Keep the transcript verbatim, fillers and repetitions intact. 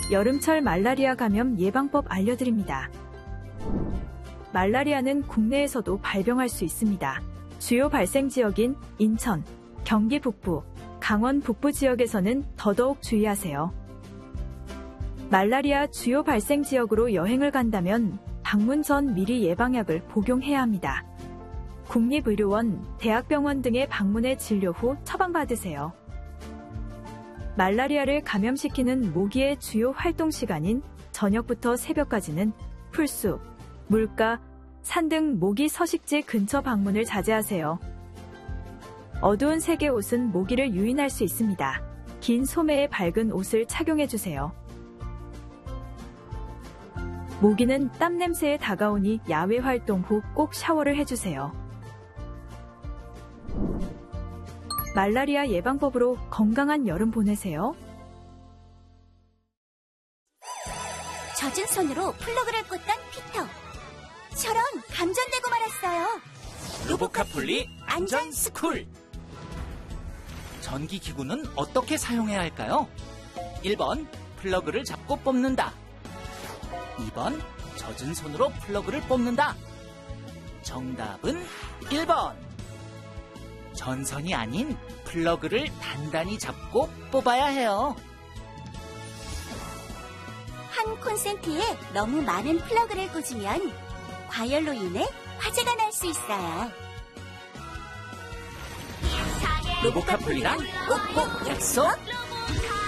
여름철 말라리아 감염 예방법 알려드립니다. 말라리아는 국내에서도 발병할 수 있습니다. 주요 발생 지역인 인천, 경기 북부, 강원 북부 지역에서는 더더욱 주의하세요. 말라리아 주요 발생 지역으로 여행을 간다면 방문 전 미리 예방약을 복용해야 합니다. 국립의료원, 대학병원 등에 방문해 진료 후 처방받으세요. 말라리아를 감염시키는 모기의 주요 활동 시간인 저녁부터 새벽까지는 풀숲, 물가, 산 등 모기 서식지 근처 방문을 자제하세요. 어두운 색의 옷은 모기를 유인할 수 있습니다. 긴 소매의 밝은 옷을 착용해주세요. 모기는 땀 냄새에 다가오니 야외 활동 후 꼭 샤워를 해주세요. 말라리아 예방법으로 건강한 여름 보내세요. 젖은 손으로 플러그를 꽂던 피터. 처럼 감전되고 말았어요. 로보카폴리 안전 스쿨. 전기기구는 어떻게 사용해야 할까요? 일 번 플러그를 잡고 뽑는다. 이 번 젖은 손으로 플러그를 뽑는다. 정답은 일 번. 전선이 아닌 플러그를 단단히 잡고 뽑아야 해요. 한 콘센트에 너무 많은 플러그를 꽂으면 과열로 인해 화재가 날 수 있어요. 로보카폴리랑 꼭꼭 약속!